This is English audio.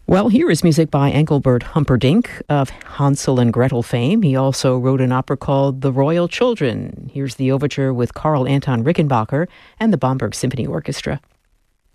Well, here is music by Engelbert Humperdinck of Hansel and Gretel fame. He also wrote an opera called The Royal Children. Here's the overture with Carl Anton Rickenbacker and the Bamberg Symphony Orchestra.